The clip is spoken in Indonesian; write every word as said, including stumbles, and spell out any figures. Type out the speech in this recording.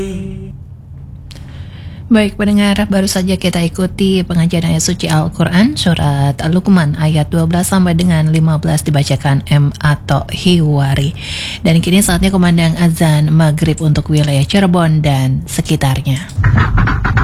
Baik pendengar, baru saja kita ikuti pengajian ayat suci Al-Quran surat Luqman ayat dua belas sampai dengan lima belas dibacakan M atau Hiwari. Dan kini saatnya kumandang azan maghrib untuk wilayah Cirebon dan sekitarnya.